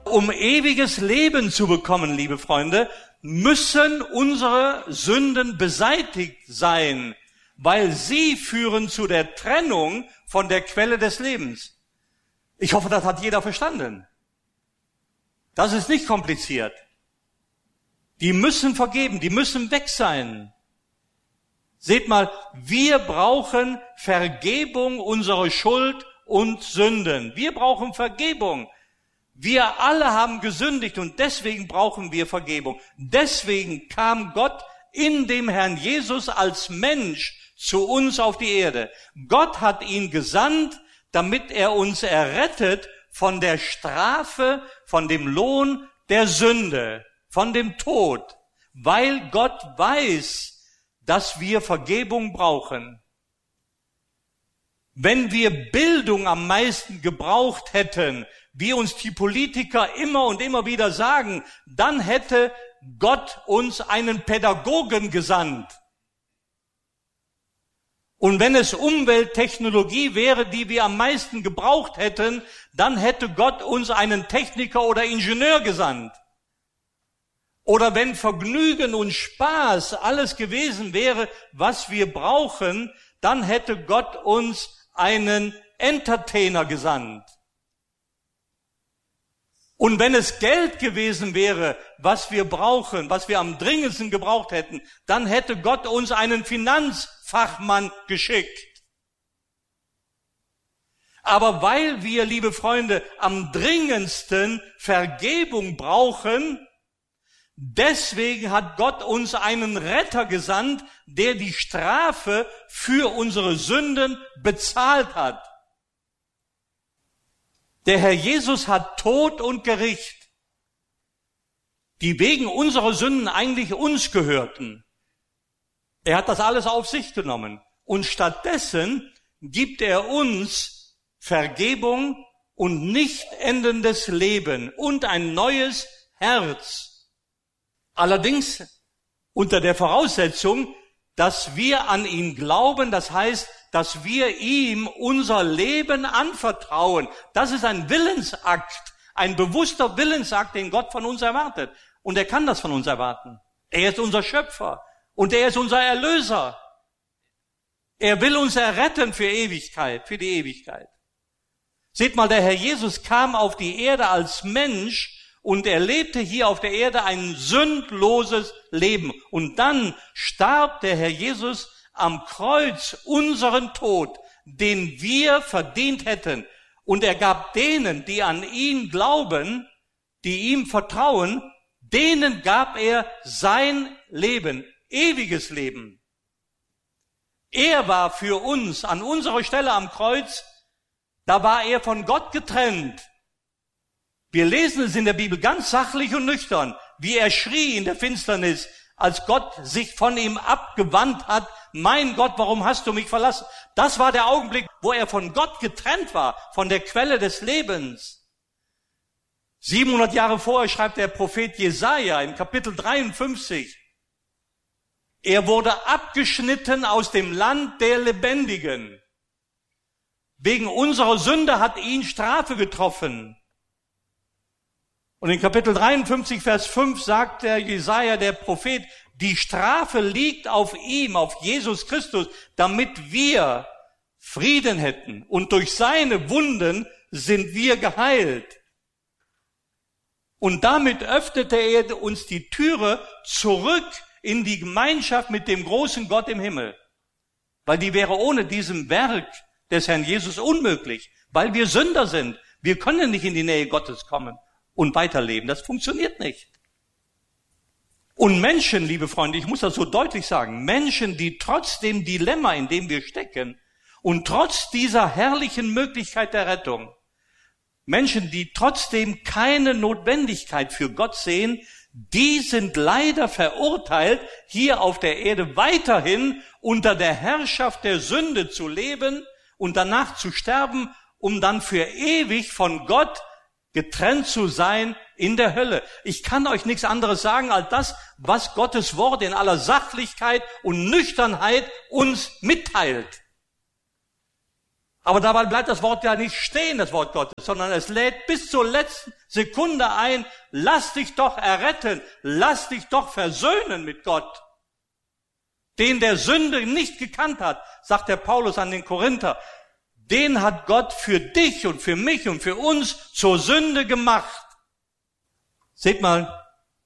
Um ewiges Leben zu bekommen, liebe Freunde, müssen unsere Sünden beseitigt sein, weil sie führen zu der Trennung von der Quelle des Lebens. Ich hoffe, das hat jeder verstanden. Das ist nicht kompliziert. Die müssen vergeben, die müssen weg sein. Seht mal, wir brauchen Vergebung unserer Schuld und Sünden. Wir brauchen Vergebung. Wir alle haben gesündigt und deswegen brauchen wir Vergebung. Deswegen kam Gott in dem Herrn Jesus als Mensch zu uns auf die Erde. Gott hat ihn gesandt, damit er uns errettet von der Strafe, von dem Lohn der Sünde, von dem Tod, weil Gott weiß, dass wir Vergebung brauchen. Wenn wir Bildung am meisten gebraucht hätten, wie uns die Politiker immer und immer wieder sagen, dann hätte Gott uns einen Pädagogen gesandt. Und wenn es Umwelttechnologie wäre, die wir am meisten gebraucht hätten, dann hätte Gott uns einen Techniker oder Ingenieur gesandt. Oder wenn Vergnügen und Spaß alles gewesen wäre, was wir brauchen, dann hätte Gott uns einen Entertainer gesandt. Und wenn es Geld gewesen wäre, was wir brauchen, was wir am dringendsten gebraucht hätten, dann hätte Gott uns einen Finanzfachmann geschickt. Aber weil wir, liebe Freunde, am dringendsten Vergebung brauchen, deswegen hat Gott uns einen Retter gesandt, der die Strafe für unsere Sünden bezahlt hat. Der Herr Jesus hat Tod und Gericht, die wegen unserer Sünden eigentlich uns gehörten. Er hat das alles auf sich genommen. Und stattdessen gibt er uns Vergebung und nicht endendes Leben und ein neues Herz. Allerdings unter der Voraussetzung, dass wir an ihn glauben, das heißt, dass wir ihm unser Leben anvertrauen. Das ist ein Willensakt, ein bewusster Willensakt, den Gott von uns erwartet. Und er kann das von uns erwarten. Er ist unser Schöpfer und er ist unser Erlöser. Er will uns erretten für Ewigkeit, für die Ewigkeit. Seht mal, der Herr Jesus kam auf die Erde als Mensch und er lebte hier auf der Erde ein sündloses Leben. Und dann starb der Herr Jesus am Kreuz unseren Tod, den wir verdient hätten. Und er gab denen, die an ihn glauben, die ihm vertrauen, denen gab er sein Leben, ewiges Leben. Er war für uns an unserer Stelle am Kreuz, da war er von Gott getrennt. Wir lesen es in der Bibel ganz sachlich und nüchtern, wie er schrie in der Finsternis, als Gott sich von ihm abgewandt hat. Mein Gott, warum hast du mich verlassen? Das war der Augenblick, wo er von Gott getrennt war, von der Quelle des Lebens. 700 Jahre vorher schreibt der Prophet Jesaja im Kapitel 53, er wurde abgeschnitten aus dem Land der Lebendigen. Wegen unserer Sünde hat ihn Strafe getroffen. Und in Kapitel 53, Vers 5 sagt der Jesaja, der Prophet, die Strafe liegt auf ihm, auf Jesus Christus, damit wir Frieden hätten. Und durch seine Wunden sind wir geheilt. Und damit öffnete er uns die Türe zurück in die Gemeinschaft mit dem großen Gott im Himmel. Weil die wäre ohne diesem Werk des Herrn Jesus unmöglich. Weil wir Sünder sind. Wir können nicht in die Nähe Gottes kommen und weiterleben. Das funktioniert nicht. Und Menschen, liebe Freunde, ich muss das so deutlich sagen, Menschen, die trotz dem Dilemma, in dem wir stecken und trotz dieser herrlichen Möglichkeit der Rettung, Menschen, die trotzdem keine Notwendigkeit für Gott sehen, die sind leider verurteilt, hier auf der Erde weiterhin unter der Herrschaft der Sünde zu leben und danach zu sterben, um dann für ewig von Gott getrennt zu sein in der Hölle. Ich kann euch nichts anderes sagen als das, was Gottes Wort in aller Sachlichkeit und Nüchternheit uns mitteilt. Aber dabei bleibt das Wort ja nicht stehen, das Wort Gottes, sondern es lädt bis zur letzten Sekunde ein, lass dich doch erretten, lass dich doch versöhnen mit Gott. Den der Sünde nicht gekannt hat, sagt der Paulus an den Korinther, den hat Gott für dich und für mich und für uns zur Sünde gemacht. Seht mal,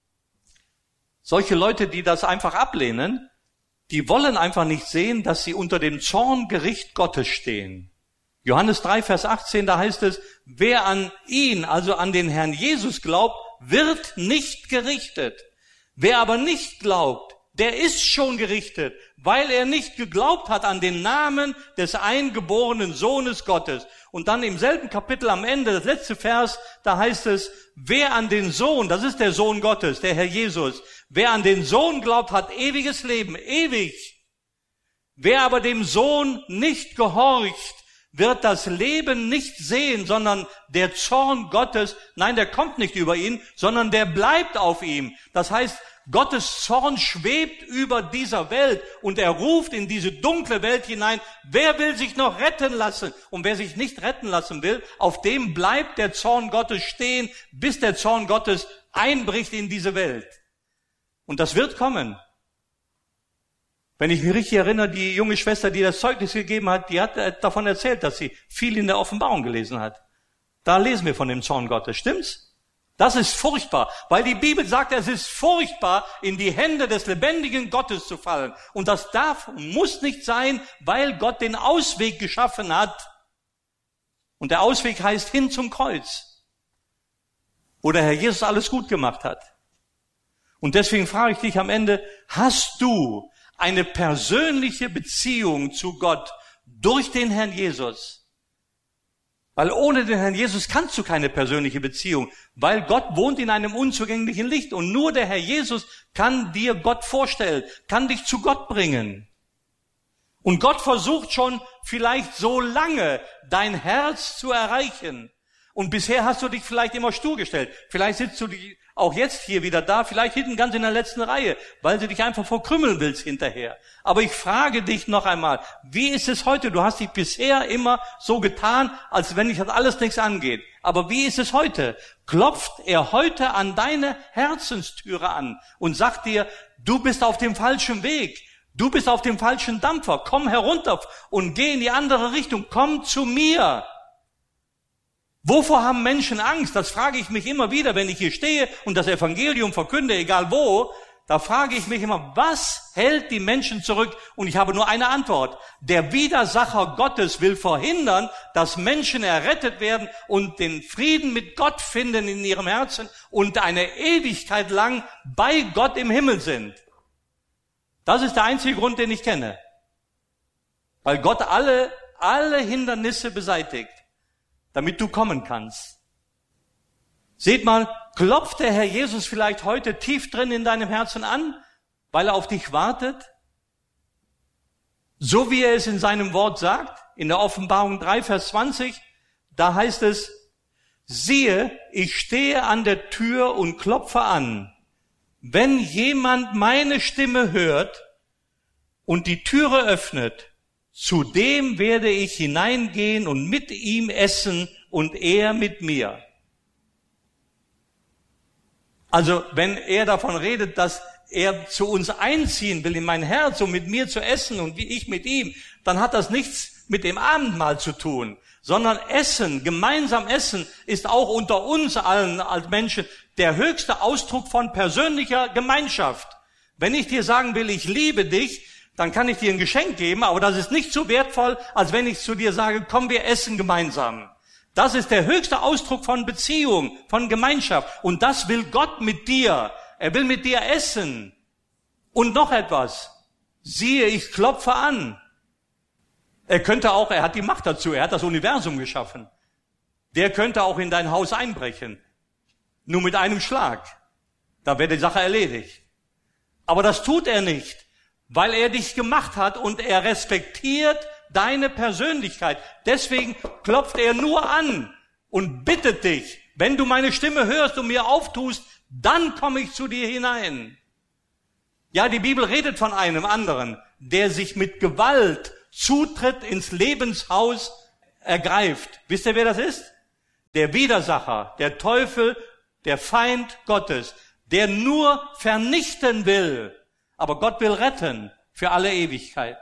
solche Leute, die das einfach ablehnen, die wollen einfach nicht sehen, dass sie unter dem Zorngericht Gottes stehen. Johannes 3, Vers 18, da heißt es, wer an ihn, also an den Herrn Jesus glaubt, wird nicht gerichtet. Wer aber nicht glaubt, der ist schon gerichtet, weil er nicht geglaubt hat an den Namen des eingeborenen Sohnes Gottes. Und dann im selben Kapitel am Ende, das letzte Vers, da heißt es, wer an den Sohn, das ist der Sohn Gottes, der Herr Jesus, wer an den Sohn glaubt, hat ewiges Leben, ewig. Wer aber dem Sohn nicht gehorcht, wird das Leben nicht sehen, sondern der Zorn Gottes, nein, der kommt nicht über ihn, sondern der bleibt auf ihm. Das heißt, Gottes Zorn schwebt über dieser Welt und er ruft in diese dunkle Welt hinein, wer will sich noch retten lassen? Und wer sich nicht retten lassen will, auf dem bleibt der Zorn Gottes stehen, bis der Zorn Gottes einbricht in diese Welt. Und das wird kommen. Wenn ich mich richtig erinnere, die junge Schwester, die das Zeugnis gegeben hat, die hat davon erzählt, dass sie viel in der Offenbarung gelesen hat. Da lesen wir von dem Zorn Gottes, stimmt's? Das ist furchtbar, weil die Bibel sagt, es ist furchtbar, in die Hände des lebendigen Gottes zu fallen. Und das darf und muss nicht sein, weil Gott den Ausweg geschaffen hat. Und der Ausweg heißt hin zum Kreuz, wo der Herr Jesus alles gut gemacht hat. Und deswegen frage ich dich am Ende, hast du eine persönliche Beziehung zu Gott durch den Herrn Jesus? Weil ohne den Herrn Jesus kannst du keine persönliche Beziehung, weil Gott wohnt in einem unzugänglichen Licht und nur der Herr Jesus kann dir Gott vorstellen, kann dich zu Gott bringen. Und Gott versucht schon vielleicht so lange dein Herz zu erreichen. Und bisher hast du dich vielleicht immer stur gestellt. Vielleicht sitzt du auch jetzt hier wieder da, vielleicht hinten ganz in der letzten Reihe, weil du dich einfach verkrümmeln willst hinterher. Aber ich frage dich noch einmal, wie ist es heute? Du hast dich bisher immer so getan, als wenn dich das alles nichts angeht. Aber wie ist es heute? Klopft er heute an deine Herzenstüre an und sagt dir, du bist auf dem falschen Weg. Du bist auf dem falschen Dampfer. Komm herunter und geh in die andere Richtung. Komm zu mir. Wovor haben Menschen Angst? Das frage ich mich immer wieder, wenn ich hier stehe und das Evangelium verkünde, egal wo. Da frage ich mich immer, was hält die Menschen zurück? Und ich habe nur eine Antwort. Der Widersacher Gottes will verhindern, dass Menschen errettet werden und den Frieden mit Gott finden in ihrem Herzen und eine Ewigkeit lang bei Gott im Himmel sind. Das ist der einzige Grund, den ich kenne. Weil Gott alle Hindernisse beseitigt, damit du kommen kannst. Seht mal, klopft der Herr Jesus vielleicht heute tief drin in deinem Herzen an, weil er auf dich wartet? So wie er es in seinem Wort sagt, in der Offenbarung 3, Vers 20, da heißt es, siehe, ich stehe an der Tür und klopfe an. Wenn jemand meine Stimme hört und die Türe öffnet, zu dem werde ich hineingehen und mit ihm essen und er mit mir. Also wenn er davon redet, dass er zu uns einziehen will in mein Herz, um mit mir zu essen und wie ich mit ihm, dann hat das nichts mit dem Abendmahl zu tun, sondern Essen, gemeinsam Essen, ist auch unter uns allen als Menschen der höchste Ausdruck von persönlicher Gemeinschaft. Wenn ich dir sagen will, ich liebe dich, dann kann ich dir ein Geschenk geben, aber das ist nicht so wertvoll, als wenn ich zu dir sage, komm, wir essen gemeinsam. Das ist der höchste Ausdruck von Beziehung, von Gemeinschaft. Und das will Gott mit dir. Er will mit dir essen. Und noch etwas. Siehe, ich klopfe an. Er hat die Macht dazu, er hat das Universum geschaffen. Der könnte auch in dein Haus einbrechen. Nur mit einem Schlag. Da wäre die Sache erledigt. Aber das tut er nicht, weil er dich gemacht hat und er respektiert deine Persönlichkeit. Deswegen klopft er nur an und bittet dich, wenn du meine Stimme hörst und mir auftust, dann komme ich zu dir hinein. Ja, die Bibel redet von einem anderen, der sich mit Gewalt Zutritt ins Lebenshaus ergreift. Wisst ihr, wer das ist? Der Widersacher, der Teufel, der Feind Gottes, der nur vernichten will. Aber Gott will retten für alle Ewigkeit.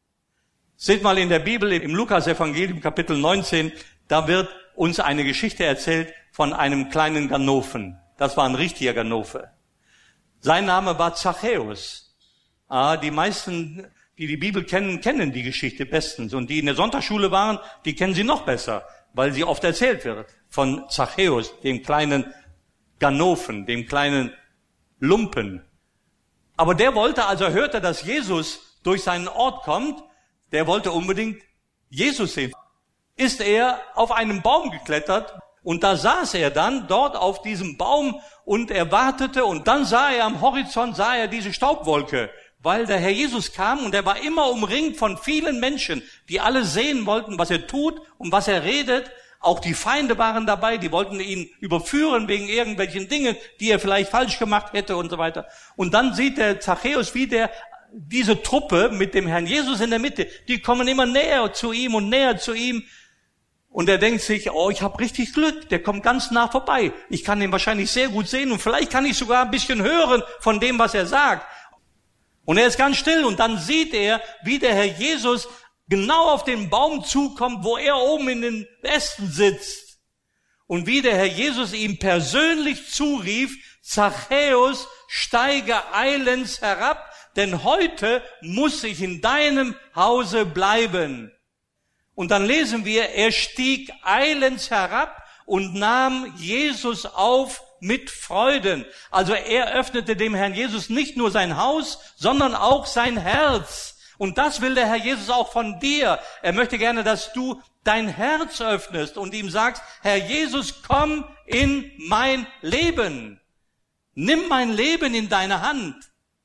Seht mal in der Bibel, im Lukas-Evangelium, Kapitel 19, da wird uns eine Geschichte erzählt von einem kleinen Ganoven. Das war ein richtiger Ganove. Sein Name war Zachäus. Die meisten, die die Bibel kennen, kennen die Geschichte bestens. Und die in der Sonntagsschule waren, die kennen sie noch besser, weil sie oft erzählt wird von Zachäus, dem kleinen Ganoven, dem kleinen Lumpen. Aber der wollte, als er hörte, dass Jesus durch seinen Ort kommt, der wollte unbedingt Jesus sehen. Ist er auf einen Baum geklettert und da saß er dann dort auf diesem Baum und er wartete und dann sah er am Horizont, diese Staubwolke, weil der Herr Jesus kam und er war immer umringt von vielen Menschen, die alle sehen wollten, was er tut und was er redet. Auch die Feinde waren dabei, die wollten ihn überführen wegen irgendwelchen Dingen, die er vielleicht falsch gemacht hätte und so weiter. Und dann sieht der Zachäus, wie diese Truppe mit dem Herrn Jesus in der Mitte, die kommen immer näher zu ihm und näher zu ihm. Und er denkt sich, ich habe richtig Glück, der kommt ganz nah vorbei. Ich kann ihn wahrscheinlich sehr gut sehen und vielleicht kann ich sogar ein bisschen hören von dem, was er sagt. Und er ist ganz still und dann sieht er, wie der Herr Jesus genau auf den Baum zukommt, wo er oben in den Ästen sitzt. Und wie der Herr Jesus ihm persönlich zurief, Zachäus, steige eilends herab, denn heute muss ich in deinem Hause bleiben. Und dann lesen wir, er stieg eilends herab und nahm Jesus auf mit Freuden. Also er öffnete dem Herrn Jesus nicht nur sein Haus, sondern auch sein Herz. Und das will der Herr Jesus auch von dir. Er möchte gerne, dass du dein Herz öffnest und ihm sagst, Herr Jesus, komm in mein Leben. Nimm mein Leben in deine Hand.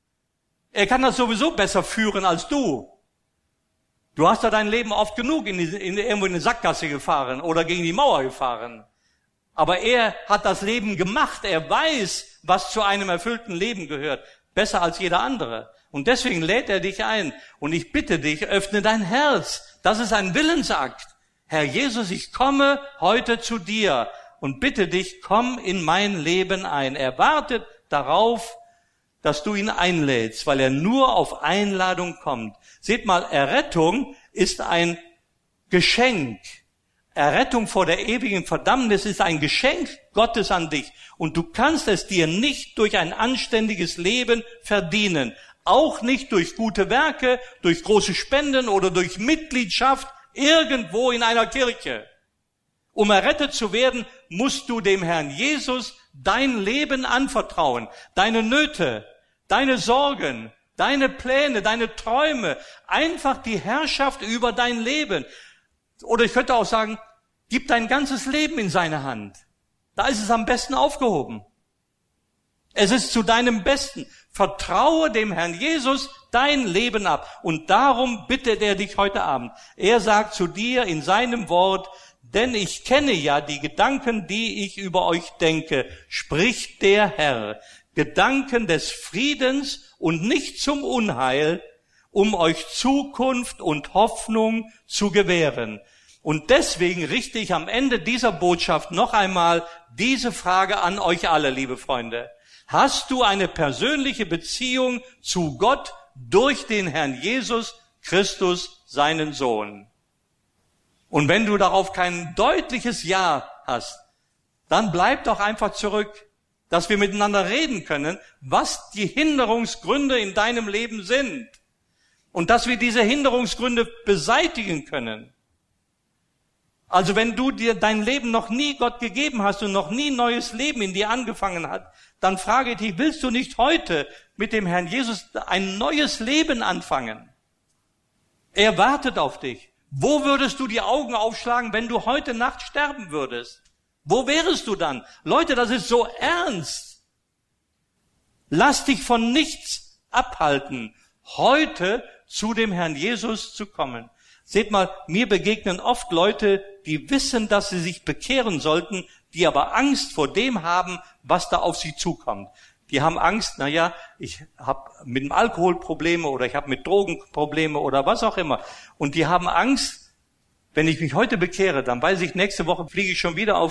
Er kann das sowieso besser führen als du. Du hast da dein Leben oft genug irgendwo in eine Sackgasse gefahren oder gegen die Mauer gefahren. Aber er hat das Leben gemacht. Er weiß, was zu einem erfüllten Leben gehört. Besser als jeder andere. Und deswegen lädt er dich ein. Und ich bitte dich, öffne dein Herz. Das ist ein Willensakt. Herr Jesus, ich komme heute zu dir und bitte dich, komm in mein Leben ein. Er wartet darauf, dass du ihn einlädst, weil er nur auf Einladung kommt. Seht mal, Errettung ist ein Geschenk. Errettung vor der ewigen Verdammnis ist ein Geschenk Gottes an dich. Und du kannst es dir nicht durch ein anständiges Leben verdienen. Auch nicht durch gute Werke, durch große Spenden oder durch Mitgliedschaft irgendwo in einer Kirche. Um errettet zu werden, musst du dem Herrn Jesus dein Leben anvertrauen. Deine Nöte, deine Sorgen, deine Pläne, deine Träume. Einfach die Herrschaft über dein Leben. Oder ich könnte auch sagen, gib dein ganzes Leben in seine Hand. Da ist es am besten aufgehoben. Es ist zu deinem Besten. Vertraue dem Herrn Jesus dein Leben ab. Und darum bittet er dich heute Abend. Er sagt zu dir in seinem Wort, denn ich kenne ja die Gedanken, die ich über euch denke, spricht der Herr. Gedanken des Friedens und nicht zum Unheil, um euch Zukunft und Hoffnung zu gewähren. Und deswegen richte ich am Ende dieser Botschaft noch einmal diese Frage an euch alle, liebe Freunde. Hast du eine persönliche Beziehung zu Gott durch den Herrn Jesus Christus, seinen Sohn? Und wenn du darauf kein deutliches Ja hast, dann bleib doch einfach zurück, dass wir miteinander reden können, was die Hinderungsgründe in deinem Leben sind. Und dass wir diese Hinderungsgründe beseitigen können. Also wenn du dir dein Leben noch nie Gott gegeben hast und noch nie neues Leben in dir angefangen hat, dann frage ich dich, willst du nicht heute mit dem Herrn Jesus ein neues Leben anfangen? Er wartet auf dich. Wo würdest du die Augen aufschlagen, wenn du heute Nacht sterben würdest? Wo wärest du dann? Leute, das ist so ernst. Lass dich von nichts abhalten, heute zu dem Herrn Jesus zu kommen. Seht mal, mir begegnen oft Leute, die wissen, dass sie sich bekehren sollten, die aber Angst vor dem haben, was da auf sie zukommt. Die haben Angst, ich habe mit dem Alkohol Probleme oder ich habe mit Drogen Probleme oder was auch immer. Und die haben Angst, wenn ich mich heute bekehre, dann weiß ich, nächste Woche fliege ich schon wieder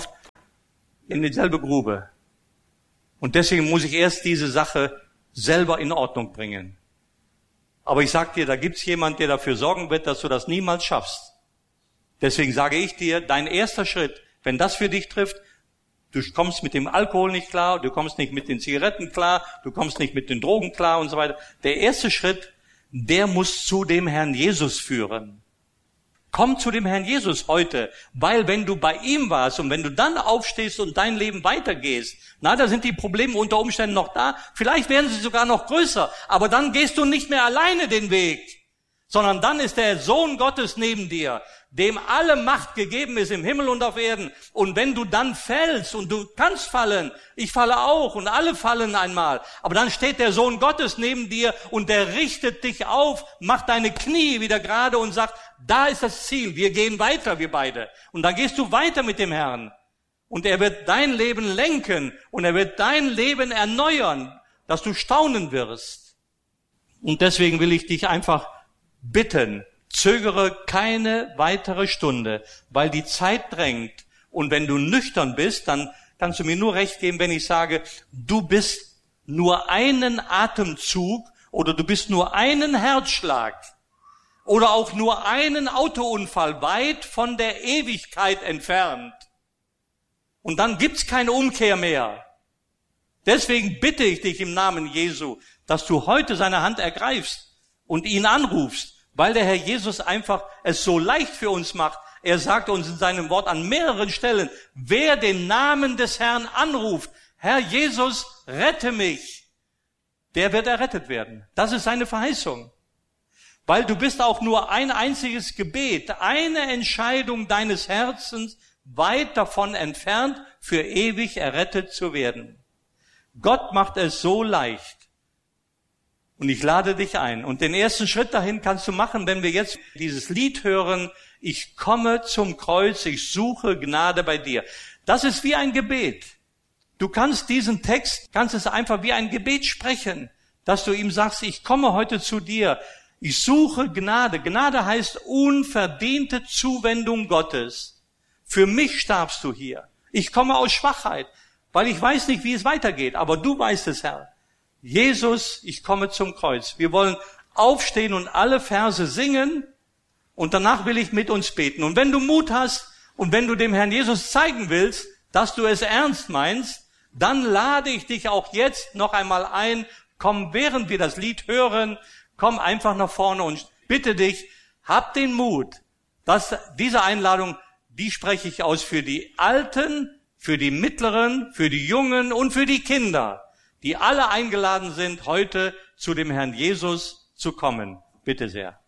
in dieselbe Grube. Und deswegen muss ich erst diese Sache selber in Ordnung bringen. Aber ich sag dir, da gibt's jemand, der dafür sorgen wird, dass du das niemals schaffst. Deswegen sage ich dir, dein erster Schritt, wenn das für dich trifft, du kommst mit dem Alkohol nicht klar, du kommst nicht mit den Zigaretten klar, du kommst nicht mit den Drogen klar und so weiter. Der erste Schritt, der muss zu dem Herrn Jesus führen. Komm zu dem Herrn Jesus heute, weil wenn du bei ihm warst und wenn du dann aufstehst und dein Leben weitergehst, da sind die Probleme unter Umständen noch da, vielleicht werden sie sogar noch größer, aber dann gehst du nicht mehr alleine den Weg, sondern dann ist der Sohn Gottes neben dir, dem alle Macht gegeben ist im Himmel und auf Erden. Und wenn du dann fällst, und du kannst fallen, ich falle auch und alle fallen einmal, aber dann steht der Sohn Gottes neben dir und der richtet dich auf, macht deine Knie wieder gerade und sagt, da ist das Ziel, wir gehen weiter, wir beide. Und dann gehst du weiter mit dem Herrn. Und er wird dein Leben lenken und er wird dein Leben erneuern, dass du staunen wirst. Und deswegen will ich dich einfach bitten, zögere keine weitere Stunde, weil die Zeit drängt. Und wenn du nüchtern bist, dann kannst du mir nur recht geben, wenn ich sage, du bist nur einen Atemzug oder du bist nur einen Herzschlag oder auch nur einen Autounfall weit von der Ewigkeit entfernt. Und dann gibt's keine Umkehr mehr. Deswegen bitte ich dich im Namen Jesu, dass du heute seine Hand ergreifst und ihn anrufst, weil der Herr Jesus einfach es so leicht für uns macht. Er sagt uns in seinem Wort an mehreren Stellen, wer den Namen des Herrn anruft, Herr Jesus, rette mich, der wird errettet werden. Das ist seine Verheißung. Weil du bist auch nur ein einziges Gebet, eine Entscheidung deines Herzens weit davon entfernt, für ewig errettet zu werden. Gott macht es so leicht. Und ich lade dich ein. Und den ersten Schritt dahin kannst du machen, wenn wir jetzt dieses Lied hören, ich komme zum Kreuz, ich suche Gnade bei dir. Das ist wie ein Gebet. Du kannst diesen Text, kannst es einfach wie ein Gebet sprechen, dass du ihm sagst, ich komme heute zu dir, ich suche Gnade. Gnade heißt unverdiente Zuwendung Gottes. Für mich starbst du hier. Ich komme aus Schwachheit, weil ich weiß nicht, wie es weitergeht, aber du weißt es, Herr. Jesus, ich komme zum Kreuz. Wir wollen aufstehen und alle Verse singen und danach will ich mit uns beten. Und wenn du Mut hast und wenn du dem Herrn Jesus zeigen willst, dass du es ernst meinst, dann lade ich dich auch jetzt noch einmal ein, komm, während wir das Lied hören, komm einfach nach vorne und bitte dich, hab den Mut, dass diese Einladung, die spreche ich aus für die Alten, für die Mittleren, für die Jungen und für die Kinder, die alle eingeladen sind, heute zu dem Herrn Jesus zu kommen. Bitte sehr.